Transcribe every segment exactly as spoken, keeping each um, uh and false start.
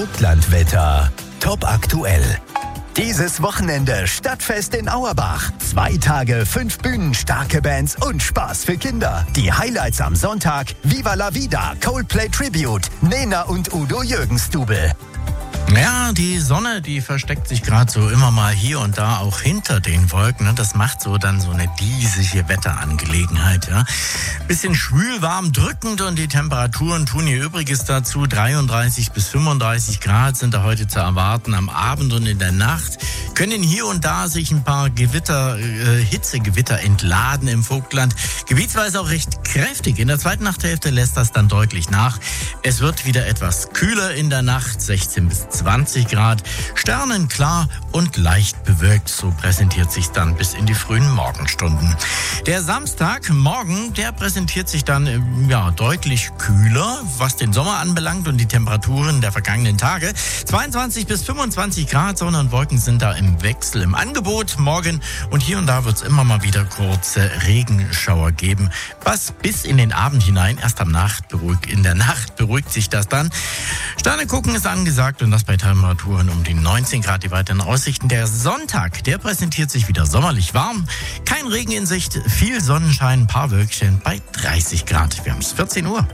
Vogtlandwetter. Top aktuell. Dieses Wochenende Stadtfest in Auerbach. Zwei Tage, fünf Bühnen, starke Bands und Spaß für Kinder. Die Highlights am Sonntag: Viva la Vida, Coldplay Tribute, Nena und Udo Jürgens-Double. Ja, die Sonne, die versteckt sich gerade so immer mal hier und da auch hinter den Wolken. Das macht so dann so eine diesige Wetterangelegenheit. Ja. Bisschen schwül, warm, drückend und die Temperaturen tun ihr Übriges dazu. dreiunddreißig bis fünfunddreißig Grad sind da heute zu erwarten. Am Abend und in der Nacht können hier und da sich ein paar Gewitter, äh, Hitzegewitter entladen im Vogtland. Gebietsweise auch recht kräftig. In der zweiten Nachthälfte lässt das dann deutlich nach. Es wird wieder etwas kühler in der Nacht, sechzehn bis zwanzig Grad, sternenklar und leicht bewölkt. So präsentiert sich dann bis in die frühen Morgenstunden. Der Samstagmorgen, der präsentiert sich dann ja deutlich kühler, was den Sommer anbelangt und die Temperaturen der vergangenen Tage. zweiundzwanzig bis fünfundzwanzig Grad, Sonne und Wolken sind da im Wechsel im Angebot morgen und hier und da wird es immer mal wieder kurze Regenschauer geben, was bis in den Abend hinein, erst am Nacht beruhigt, in der Nacht beruhigt sich das dann. Sterne gucken ist angesagt und das bei Temperaturen um die neunzehn Grad. Die weiteren Aussichten. Der Sonntag, der präsentiert sich wieder sommerlich warm. Kein Regen in Sicht, viel Sonnenschein, ein paar Wölkchen bei dreißig Grad. Wir haben es vierzehn Uhr.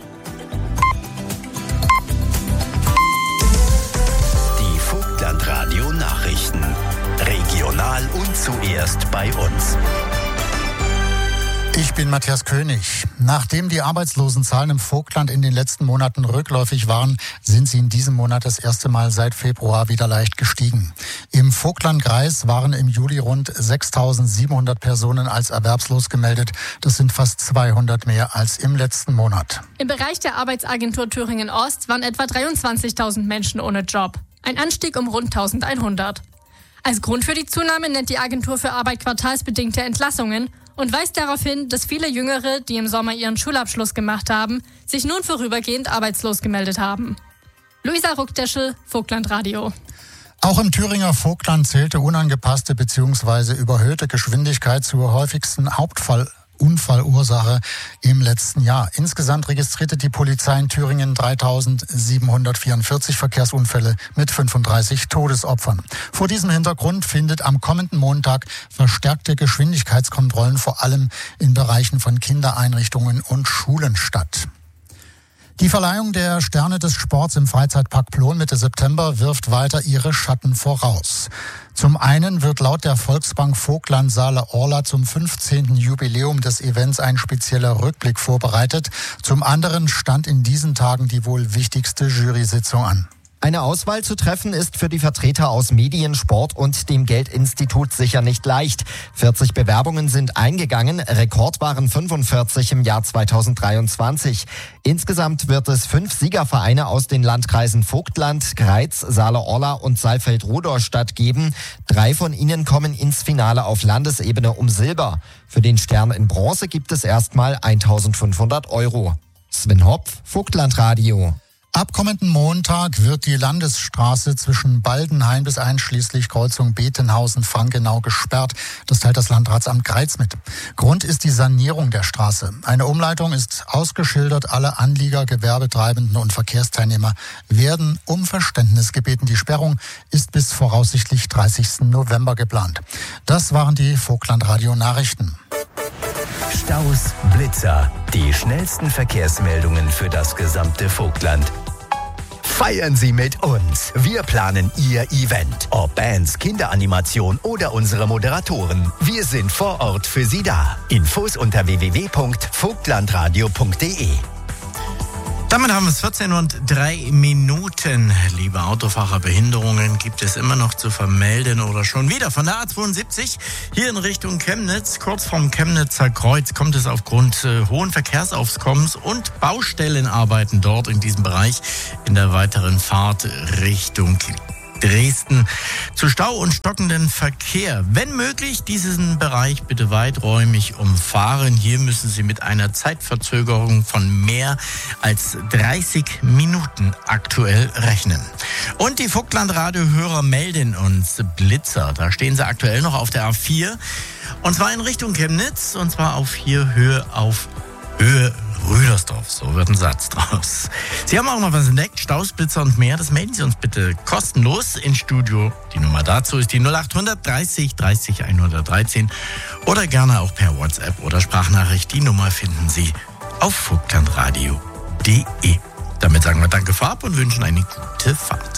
Die Vogtlandradio Nachrichten. Regional und zuerst bei uns. Ich bin Matthias König. Nachdem die Arbeitslosenzahlen im Vogtland in den letzten Monaten rückläufig waren, sind sie in diesem Monat das erste Mal seit Februar wieder leicht gestiegen. Im Vogtlandkreis waren im Juli rund sechstausendsiebenhundert Personen als erwerbslos gemeldet. Das sind fast zweihundert mehr als im letzten Monat. Im Bereich der Arbeitsagentur Thüringen Ost waren etwa dreiundzwanzigtausend Menschen ohne Job. Ein Anstieg um rund eintausendeinhundert. Als Grund für die Zunahme nennt die Agentur für Arbeit quartalsbedingte Entlassungen und weist darauf hin, dass viele Jüngere, die im Sommer ihren Schulabschluss gemacht haben, sich nun vorübergehend arbeitslos gemeldet haben. Luisa Ruckdeschel, Vogtlandradio. Auch im Thüringer Vogtland zählte unangepasste bzw. überhöhte Geschwindigkeit zur häufigsten Hauptfall Unfallursache im letzten Jahr. Insgesamt registrierte die Polizei in Thüringen dreitausendsiebenhundertvierundvierzig Verkehrsunfälle mit fünfunddreißig Todesopfern. Vor diesem Hintergrund findet am kommenden Montag verstärkte Geschwindigkeitskontrollen vor allem in Bereichen von Kindereinrichtungen und Schulen statt. Die Verleihung der Sterne des Sports im Freizeitpark Plon Mitte September wirft weiter ihre Schatten voraus. Zum einen wird laut der Volksbank Vogtland Saale-Orla zum fünfzehnten Jubiläum des Events ein spezieller Rückblick vorbereitet. Zum anderen stand in diesen Tagen die wohl wichtigste Jury-Sitzung an. Eine Auswahl zu treffen ist für die Vertreter aus Medien, Sport und dem Geldinstitut sicher nicht leicht. vierzig Bewerbungen sind eingegangen, Rekord waren fünfundvierzig im Jahr zweitausenddreiundzwanzig. Insgesamt wird es fünf Siegervereine aus den Landkreisen Vogtland, Greiz, Saale-Orla und Saalfeld-Rudolstadt geben. Drei von ihnen kommen ins Finale auf Landesebene um Silber. Für den Stern in Bronze gibt es erstmal eintausendfünfhundert Euro. Sven Hopf, Vogtlandradio. Ab kommenden Montag wird die Landesstraße zwischen Baldenhain bis einschließlich Kreuzung Betenhausen-Frankenau gesperrt. Das teilt das Landratsamt Greiz mit. Grund ist die Sanierung der Straße. Eine Umleitung ist ausgeschildert. Alle Anlieger, Gewerbetreibenden und Verkehrsteilnehmer werden um Verständnis gebeten. Die Sperrung ist bis voraussichtlich dreißigsten November geplant. Das waren die Vogtlandradio-Nachrichten. Staus, Blitzer, die schnellsten Verkehrsmeldungen für das gesamte Vogtland. Feiern Sie mit uns. Wir planen Ihr Event. Ob Bands, Kinderanimation oder unsere Moderatoren. Wir sind vor Ort für Sie da. Infos unter w w w punkt vogtlandradio punkt d e. Damit haben wir es vierzehn und drei Minuten. Liebe Autofahrer, Behinderungen gibt es immer noch zu vermelden oder schon wieder. Von der A zweiundsiebzig hier in Richtung Chemnitz, kurz vorm Chemnitzer Kreuz, kommt es aufgrund äh, hohen Verkehrsaufkommens und Baustellenarbeiten dort in diesem Bereich in der weiteren Fahrt Richtung Dresden zu Stau und stockenden Verkehr. Wenn möglich, diesen Bereich bitte weiträumig umfahren. Hier müssen Sie mit einer Zeitverzögerung von mehr als dreißig Minuten aktuell rechnen. Und die Vogtlandradio-Hörer melden uns Blitzer. Da stehen sie aktuell noch auf der A vier. Und zwar in Richtung Chemnitz. Und zwar auf hier Höhe auf Höhe Rüdersdorf. So wird ein Satz draus. Sie haben auch noch was entdeckt, Stausblitzer und mehr. Das melden Sie uns bitte kostenlos ins Studio. Die Nummer dazu ist die null acht hundert dreißig dreißig hundertdreizehn oder gerne auch per WhatsApp oder Sprachnachricht. Die Nummer finden Sie auf vogtlandradio punkt de. Damit sagen wir Danke vorab und wünschen eine gute Fahrt.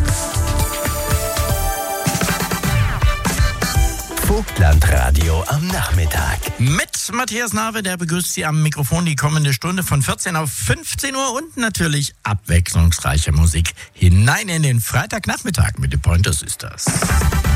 Vogtlandradio am Nachmittag. Mit Matthias Nawe, der begrüßt Sie am Mikrofon die kommende Stunde von vierzehn auf fünfzehn Uhr und natürlich abwechslungsreiche Musik hinein in den Freitagnachmittag mit den Pointer Sisters.